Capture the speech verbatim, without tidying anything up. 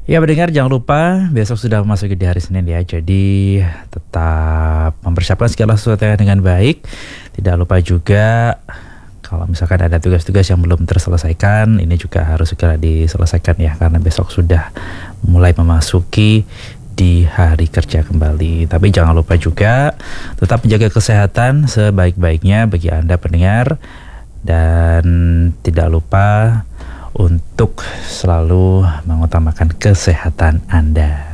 Ya pendengar, jangan lupa besok sudah memasuki di hari Senin ya. Jadi tetap mempersiapkan segala sesuatu dengan baik. Tidak lupa juga kalau misalkan ada tugas-tugas yang belum terselesaikan, ini juga harus segera diselesaikan ya, karena besok sudah mulai memasuki di hari kerja kembali. Tapi jangan lupa juga tetap menjaga kesehatan sebaik-baiknya bagi Anda pendengar, dan tidak lupa untuk selalu mengutamakan kesehatan Anda.